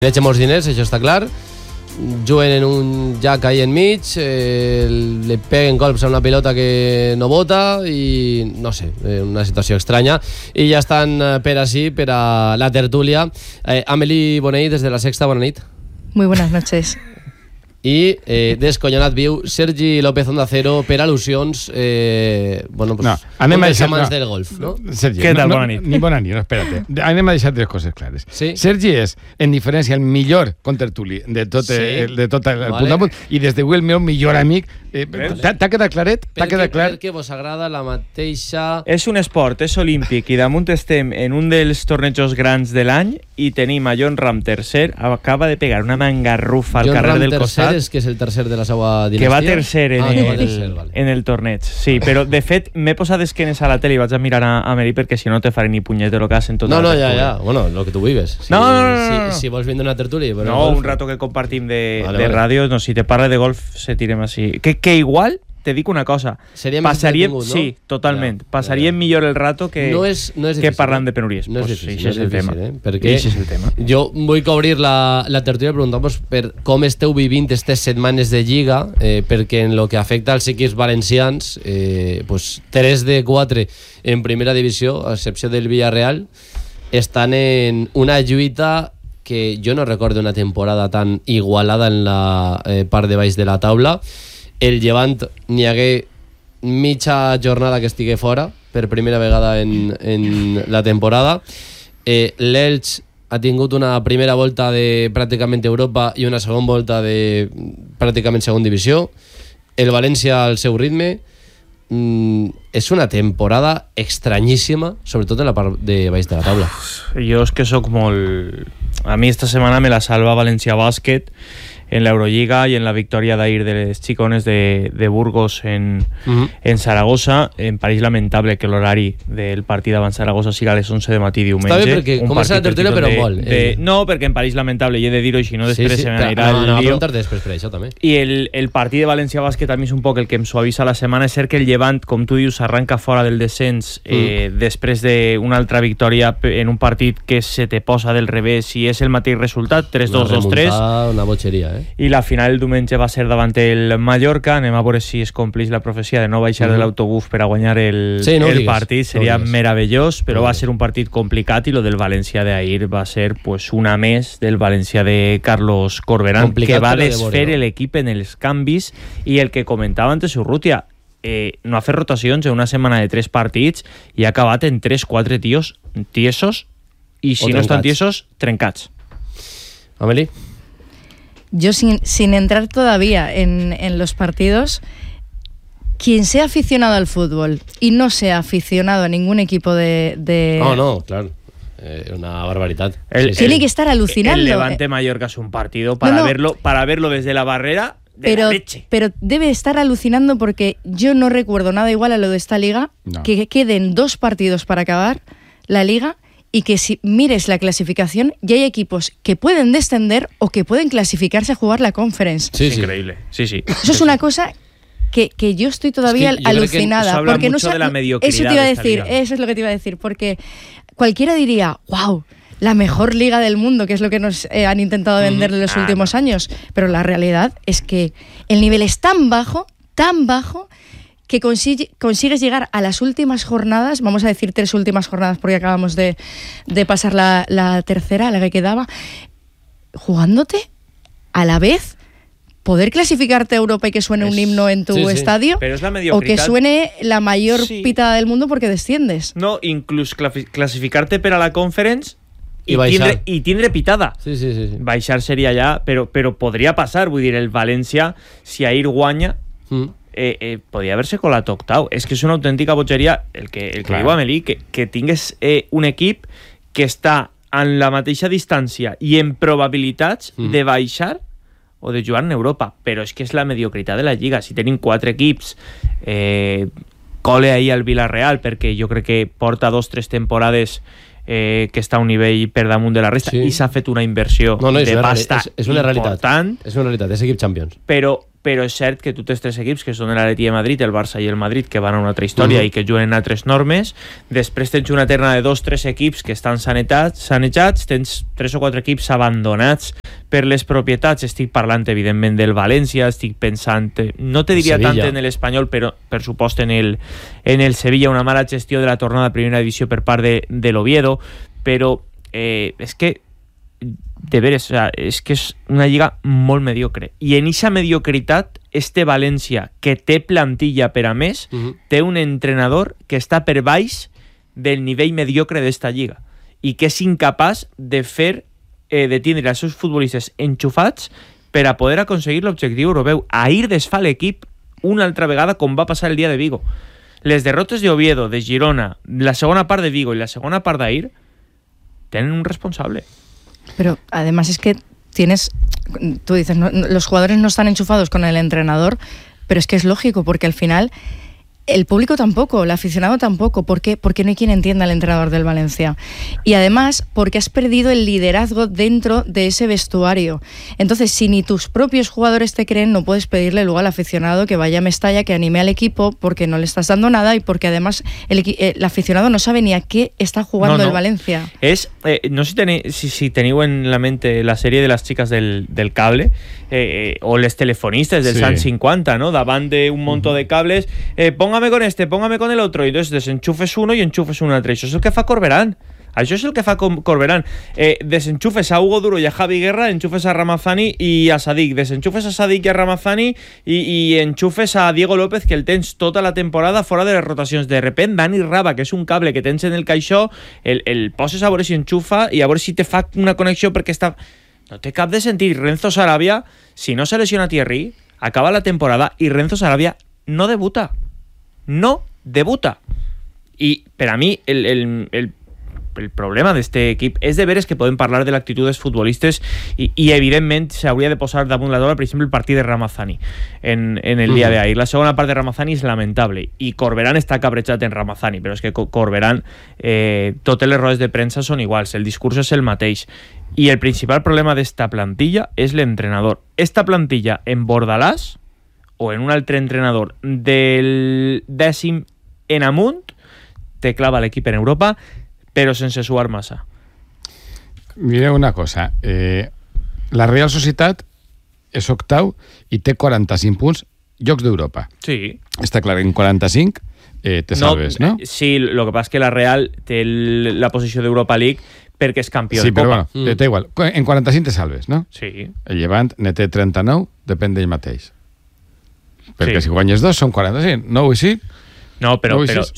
Deixen molts diners, això està clar. Juguen en un llac ahí enmig, li peguen colps a una pilota que no bota i no sé, una situació estranya. I ja estan per així, per a la tertúlia. Amélie Bonell, des de La Sexta, bona nit. Muy buenas noches. I descollonat viu Sergi López Onda Cero per al·lusions bueno, pues, un dels amants del golf, no? Sergi, què tal? Bona nit. Ni bona nit, no, espérate. Anem a deixar tres coses clares. Sí? Sergi és, en diferència, el millor contertuli de tot el punt a punt, i des d'avui el meu millor amic. T'ha quedat claret? T'ha quedat clar? Perquè vos agrada la mateixa... És un esport, és olímpic, i damunt estem en un dels tornejos grans de l'any i tenim a Jon Ram tercer, acaba de pegar una mangarrufa al carrer del costat. És que és el tercer de la seva dinastia. Que va tercer en el torneig. Sí, però de fet m'he posat esquenes a la tele i vaig a mirar a Amélie perquè si no te faré ni punyet de lo que has en tota la tertúlia. Ja. Bueno, lo que tu vives. No. Si vols vindre una tertúlia... No, un rato que compartim de ràdio, no, si te parla de golf se tirem així. Que igual, te dic una cosa, passaríem, no? Sí, totalment, passaríem millor el rato que parlant de penúries. No és difícil, això és el tema. Perquè jo vull cobrir la tertúlia preguntant-vos per com esteu vivint aquestes setmanes de Lliga, perquè en lo que afecta als equips valencians, 3 de 4 en primera divisió, a excepció del Villarreal, estan en una lluita que jo no recordo una temporada tan igualada en la part de baix de la taula. El Llevant n'hi hagué mitja jornada que estigué fora per primera vegada en la temporada. L'Elx ha tingut una primera volta de pràcticament Europa i una segona volta de pràcticament segona divisió. El València al seu ritme. És una temporada estranyíssima, sobretot en la part de baix de la taula. Jo és que soc molt... A mi esta setmana me la salva València Bàsquet en l'Eurolliga i en la victòria d'ahir de les xicones de Burgos en Saragossa. En París, lamentable que l'horari del partit davant Saragossa siga a les 11 de matí diumenge. Està bé perquè comença la tertúlia però vol. No, perquè en París, lamentable, i he de dir-ho, i si no després se m'anirà el lío. No, preguntar després per això també. I el partit de València Bàsquet a mi és un poc el que em suavisa la setmana. És cert que el Llevant, com tu dius, arranca fora del descens després d'una altra victòria en un partit que se te posa del revés i és el mateix resultat, 3-2, 2-3. Una botxeria, I la final el diumenge va ser davant el Mallorca. Anem a veure si es compleix la profecia de no baixar de l'autobús per a guanyar el partit. Seria meravellós, però va ser un partit complicat i lo del València d'ahir va ser una més del València de Carlos Corberán, que va desfer l'equip en els canvis, i el que comentava antes Urrutia, no ha fet rotacions en una setmana de 3 partits i ha acabat en 3-4 tios tiesos, i si no estan tiesos, trencats. Amélie. Yo sin entrar todavía en los partidos, quien sea aficionado al fútbol y no sea aficionado a ningún equipo de... No, claro. Una barbaridad. Tiene que estar alucinando. El Levante Mallorca es un partido para verlo desde la barrera de la leche. Pero debe estar alucinando porque yo no recuerdo nada igual a lo de esta liga, que queden 2 partidos para acabar la liga, y que si mires la clasificación ya hay equipos que pueden descender o que pueden clasificarse a jugar la Conference. Sí. Increíble. Sí. Eso es una cosa que yo estoy todavía alucinada. Eso habla porque mucho de la mediocridad. Eso te iba a decir, eso es lo que te iba a decir, porque cualquiera diría, wow, la mejor liga del mundo, que es lo que nos han intentado vender en los últimos años, pero la realidad es que el nivel es tan bajo, que consigues llegar a las últimas jornadas, vamos a decir 3 últimas jornadas porque acabamos de pasar la tercera, la que quedaba, jugándote a la vez poder clasificarte a Europa y que suene un himno en tu estadio, pero es la o que suene la mayor pitada del mundo porque desciendes. No, inclús clasificarte per a la Conference i tindre pitada. Sí. Baixar seria ja, però podria passar, vull dir, el València, si ahir guanya... podria haver-se colat octau. És que és una autèntica botxeria el que diu Amélie, que tingues un equip que està en la mateixa distància i en probabilitats de baixar o de jugar en Europa, però és que és la mediocritat de la Lliga. Si tenim 4 equips, cole ahir al Villarreal, perquè jo crec que porta 2 o 3 temporades que està a un nivell per damunt de la resta, i s'ha fet una inversió de pasta important. És una realitat, és equip Champions. però és cert que tu tens 3 equips que són l'Atleti de Madrid, el Barça i el Madrid, que van a una altra història i que juguen altres normes. Després tens una terna de 2-3 equips que estan sanejats, tens 3 o 4 equips abandonats per les propietats. Estic parlant evidentment del València, estic pensant, no te diria Sevilla. Tant en l'Espanyol, però per supost en el Sevilla, una mala gestió de la tornada a primera divisió per part de l'Oviedo, però és que de veres, o sea, és que és una lliga molt mediocre, i en eixa mediocritat este València, que té plantilla per a més, té un entrenador que està per baix del nivell mediocre d'esta lliga i que és incapaç de fer de tindre els seus futbolistes enxufats per a poder aconseguir l'objectiu europeu. Ahir desfà l'equip una altra vegada, com va passar el dia de Vigo. Les derrotes d'Oviedo, de Girona, la segona part de Vigo i la segona part d'ahir tenen un responsable. Pero además es que tú dices, los jugadores no están enchufados con el entrenador, pero es que es lógico, porque al final el público tampoco, el aficionado tampoco. ¿Por qué? Porque no hay quien entienda al entrenador del Valencia. Y además, porque has perdido el liderazgo dentro de ese vestuario. Entonces, si ni tus propios jugadores te creen, no puedes pedirle luego al aficionado que vaya a Mestalla, que anime al equipo, porque no le estás dando nada y porque además el aficionado no sabe ni a qué está jugando el Valencia. No sé si teniu en la mente la sèrie de les xiques del cable, o les telefonistes del Sant 50, ¿no? Davant d'un montón de cables, póngame con este, póngame con el otro, y entonces desenchufes uno y enchufes un altre. Això és el que fa Corberán. Això és el que fa Corberán. Desenchufes a Hugo Duro i a Javi Guerra, enchufes a Ramazani i a Sadik. Desenchufes a Sadik i a Ramazani i enchufes a Diego López, que el tens tota la temporada fora de les rotacions. De repente, Dani Raba, que és un cable que tens en el caixó, el poses a veure si enxufa i a veure si te fa una connexió, perquè està... No té cap de sentit. Renzo Sarabia, si no se lesiona Thierry, acaba la temporada i Renzo Sarabia no debuta. No debuta. I per a mi el problema d'este equip és de veres que podem parlar de l'actitud dels futbolistes i evidentment s'hauria de posar damunt la taula, per exemple, el partit de Ramazani en el dia d'ahir. La segona part de Ramazani és lamentable i Corberán està cabrejat en Ramazani, però és que Corberán, totes les rodes de premsa són iguals, el discurs és el mateix. I el principal problema d'esta plantilla és l'entrenador. Esta plantilla en Bordalàs o en un altre entrenador del 10º en amunt te clava l'equip en Europa, però sense suar massa. Mira una cosa, la Real Societat és octau i té 45 punts, llocs d'Europa. Sí. Està clar, en 45 te salves, no? Sí, lo que passa és que la Real té la posició d'Europa League perquè és campió de Copa. Però bueno, té igual. En 45 te salves, no? Sí. El Llevant ne té 39, depèn d'ell mateix. Perquè si guanyes 2 són 45, 9 i 5... No, però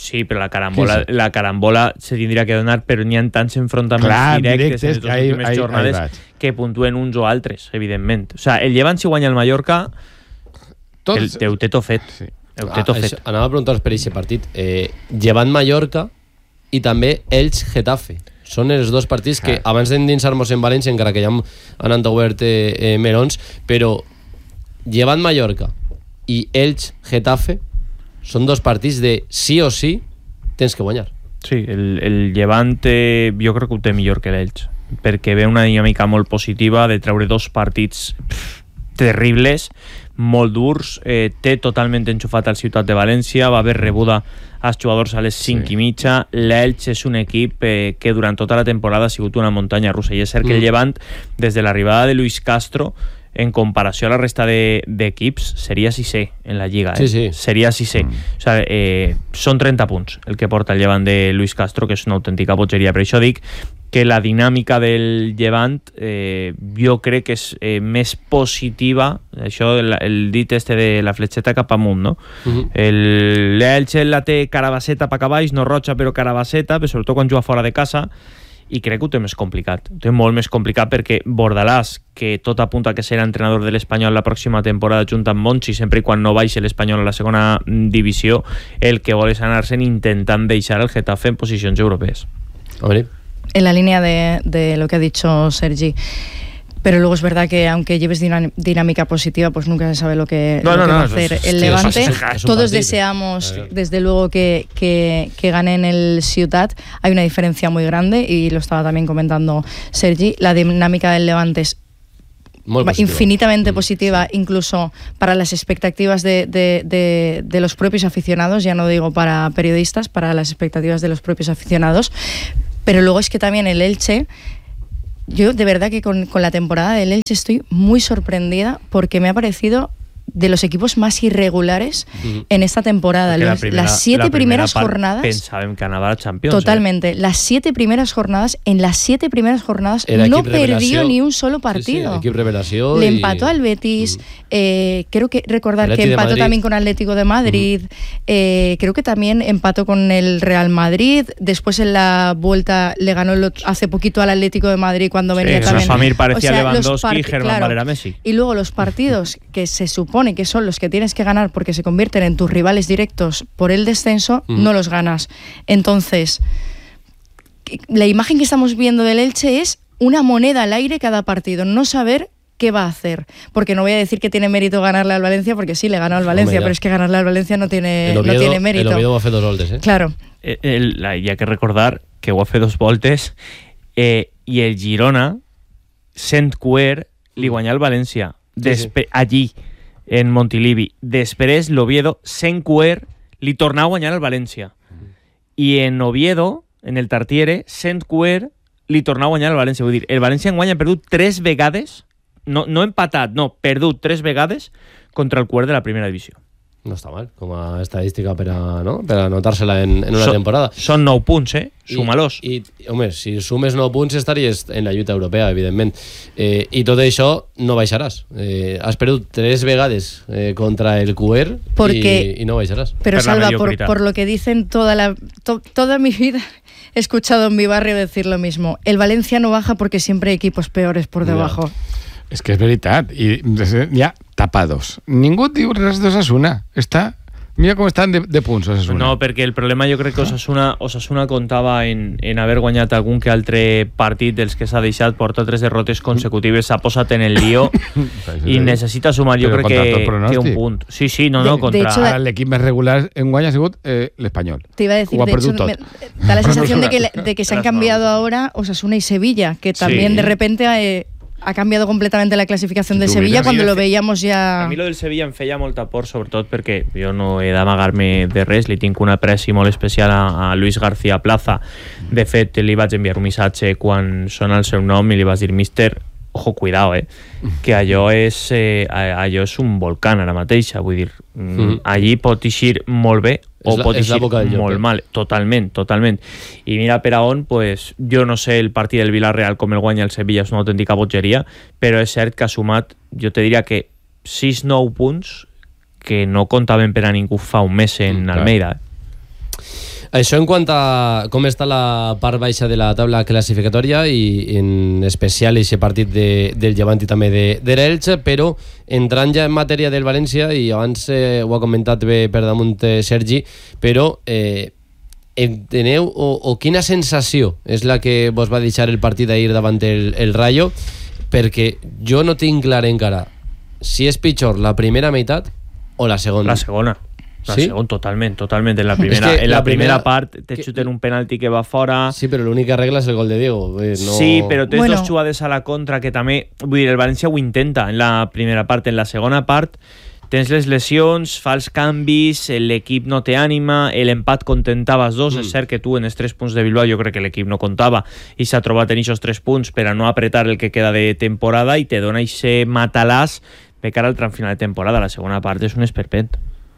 la carambola se tindria que donar, però n'hi ha tants enfrontaments directes en les últimes jornades que puntuen uns o altres, evidentment. O sigui, el Llevant, si guanya el Mallorca, el teu teto fet. Sí. Anava a preguntar-vos per aquest partit. Llevant Mallorca i també Elx-Getafe. Són els dos partits que, abans d'endinsar-nos en València, encara que ja han obert melons, però Llevant Mallorca i Elx-Getafe són dos partits de sí o sí tens que guanyar. Sí, el Llevant jo crec que ho té millor que l'Elx, perquè ve una dinàmica molt positiva de treure dos partits terribles, molt durs, té totalment enxufat al Ciutat de València, va haver rebuda als jugadors a les 5:30. L'Elx és un equip que durant tota la temporada ha sigut una muntanya russa, i és cert que el Llevant, des de l'arribada de Luis Castro, en comparació a la resta d'equips, seria sisè en la Lliga. Sí. Seria sisè. O sigui, són 30 punts el que porta el Llevant de Luis Castro, que és una autèntica bogeria. Per això dic que la dinàmica del Llevant jo crec que és més positiva, això, el dit este de la fletxeta cap amunt, no? L'Elx la té carabasseta pa cavalls, no roja però carabasseta, però sobretot quan juga fora de casa, i crec que ho té més complicat. Ho té molt més complicat perquè Bordalàs, que tot apunta que serà entrenador de l'Espanyol la pròxima temporada junt amb Monchi, sempre i quan no baixi l'Espanyol a la segona divisió, el que vol és anar-se'n intentant deixar el Getafe en posicions europees. En la línea de lo que ha dicho Sergi, pero luego es verdad que aunque lleves dinámica positiva, pues nunca se sabe lo que va a hacer el Levante. Todos deseamos, desde luego, que gane en el Ciutat. Hay una diferencia muy grande y lo estaba también comentando Sergi. La dinámica del Levante es infinitamente positiva, incluso para las expectativas de los propios aficionados, ya no digo para periodistas, para las expectativas de los propios aficionados. Pero luego es que también el Elche, yo de verdad que con la temporada del Elche estoy muy sorprendida porque me ha parecido de los equipos más irregulares en esta temporada. Las 7 primeras jornadas... Pensaba en ganar la Champions. Totalmente. Las 7 primeras jornadas, en las 7 primeras jornadas no perdió ni un solo partido. Equipo revelación. Le empató al Betis. Creo que recordar Atleti que empató también con Atlético de Madrid. Creo que también empató con el Real Madrid. Después en la vuelta le ganó hace poquito al Atlético de Madrid cuando venía también. Samir parecía Lewandowski y Germán Valera Messi. Y luego los partidos que se supone que son los que tienes que ganar porque se convierten en tus rivales directos por el descenso, no los ganas. Entonces, la imagen que estamos viendo del Elche es una moneda al aire cada partido, no saber qué va a hacer. Porque no voy a decir que tiene mérito ganarle al Valencia, porque sí, le ganó al Valencia, pero es que ganarle al Valencia no tiene mérito. El Oviedo va a hacer 2 voltes, Claro. Hay que recordar que va a hacer 2 voltes y el Girona, Sant Cuer, li guanyà al València. Allí, en Montilivi. Després, l'Oviedo, Sant Cuer, li tornava a guanyar al València. I en Oviedo, en el Tartiere, Sant Cuer, li tornava a guanyar al València. Vull dir, el València en guanya ha perdut 3 vegades, no empatat, no, perdut 3 vegades contra el Cuer de la primera divisió. No està mal, com a estadística per a anotar-se-la en una temporada. Són 9 punts, Súmalos. I, home, si sumes 9 punts estaries en la lluita europea, evidentment. I tot això no baixaràs. Has perdut 3 vegades contra el Cuer y no baixaràs. Pero Salva, por lo que dicen toda mi vida he escuchado en mi barrio decir lo mismo. El Valencia no baja porque siempre hay equipos peores por debajo. És que és veritat, i ja tapados. Ningú diu res d'Osasuna. Mira com estan de punts Osasuna. No, perquè el problema jo crec que Osasuna comptava en haver guanyat algun que altre partit dels que s'ha deixat, porta 3 derrotes consecutives, s'ha posat en el lío i necessita sumar jo crec que un punt. Sí, no, contra... L'equip més regular en guany ha sigut l'Espanyol. Te iba a decir, de hecho, da la sensación de que se han cambiado ahora Osasuna y Sevilla, que también de repente... ha cambiado completamente la clasificación de Sevilla cuando lo veíamos ya... A mi lo del Sevilla em feia molta por, sobretot perquè jo no he d'amagar-me de res, li tinc una apreci molt especial a Luis García Plaza. De fet, li vaig enviar un missatge quan sona el seu nom i li vaig dir, mister, ojo, cuidado, que allò és un volcán ara mateixa, vull dir, allí pot eixir molt bé o pot eixir molt mal, totalment. I mira per a on, pues, jo no sé el partit del Villarreal com el guanya el Sevilla, és una autèntica bogeria, però és cert que ha sumat, jo te diria que 6-9 punts que no comptaven per a ningú fa un mes en Almeida. Això en quant a com està la part baixa de la taula classificatòria i en especial aquest partit del Llevant i també de l'Elche, però entrant ja en matèria del València, i abans ho ha comentat bé per damunt Sergi, però enteneu o quina sensació és la que vos va deixar el partit d'ahir davant el Rayo, perquè jo no tinc clar encara si és pitjor la primera meitat o la segona. La segona. Totalment. En la primera part te xuten un penalti que va fora. Sí, però l'única regla és el gol de Diego. Sí, però tens 2 jugades a la contra que també... Vull dir, el València ho intenta en la primera part. En la segona part tens les lesions, fa els canvis, l'equip no té ànima, l'empat contentava els 2. És cert que tu en els 3 punts de Bilbao jo crec que l'equip no comptava i s'ha trobat en aquests 3 punts per a no apretar el que queda de temporada i te dona aquest matalàs de cara al tram final de temporada. La segona part és un esperpent.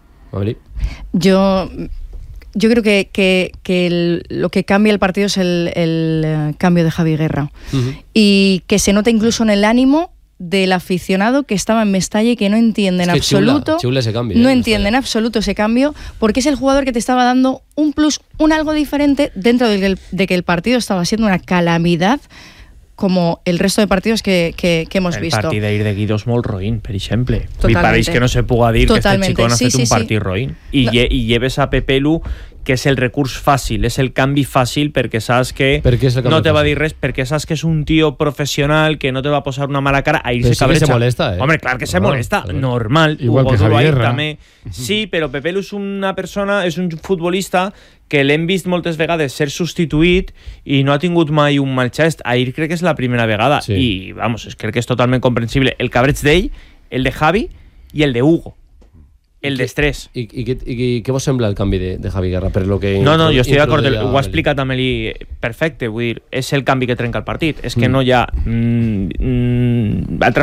Yo creo que lo que cambia el partido es el cambio de Javi Guerra y que se nota incluso en el ánimo del aficionado que estaba en Mestalla y que no entiende en absoluto ese cambio, no entiende en absoluto ese cambio, porque es el jugador que te estaba dando un plus, un algo diferente dentro de que el partido estaba siendo una calamidad como el resto de partidos que hemos visto. El partit d'ahir de Guido és molt roïn, per exemple. Me pareix que no se puga dir que este xicón ha fet un partit roïn. I lleves a Pepe Lu, que és el recurs fàcil, és el canvi fàcil perquè saps que no te va dir res, perquè saps que és un tio professional que no te va posar una mala cara. Ahir se cabreja. Se molesta, Hombre, clar que se molesta, normal. Igual que Javier també. Sí, però Pepe Lu és una persona, és un futbolista que l'hem vist moltes vegades ser substituït i no ha tingut mai un mal gest. Ahir crec que és la primera vegada i, vamos, crec que és totalment comprensible el cabreig d'ell, el de Javi i el de Hugo. El d'estrès. I què vos sembla el canvi de Javi Guerra? Per lo que no, jo estic d'acord, ho ha explicat amb ell perfecte, vull dir, és el canvi que trenca el partit, és que no hi ha altra